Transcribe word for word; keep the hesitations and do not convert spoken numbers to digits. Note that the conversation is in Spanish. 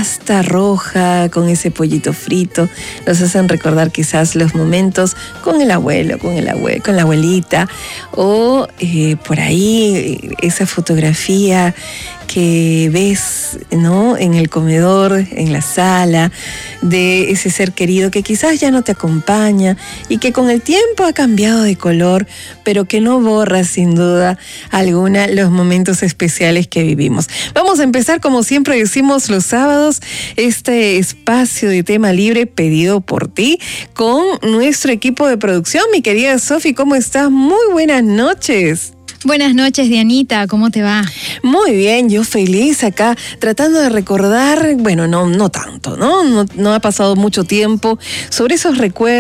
pasta roja con ese pollito frito, nos hacen recordar quizás los momentos con el abuelo, con, el abue- con la abuelita, o eh, por ahí esa fotografía que ves, ¿no?, en el comedor, en la sala, de ese ser querido que quizás ya no te acompaña y que con el tiempo ha cambiado de color, pero que no borra sin duda alguna los momentos especiales que vivimos. Vamos a empezar, como siempre decimos los sábados, este espacio de tema libre pedido por ti con nuestro equipo de producción. Mi querida Sofi, ¿cómo estás? Muy buenas noches. Buenas noches, Dianita, ¿cómo te va? Muy bien, yo feliz acá, tratando de recordar, bueno, no, no tanto, ¿no? No, no ha pasado mucho tiempo sobre esos recuerdos.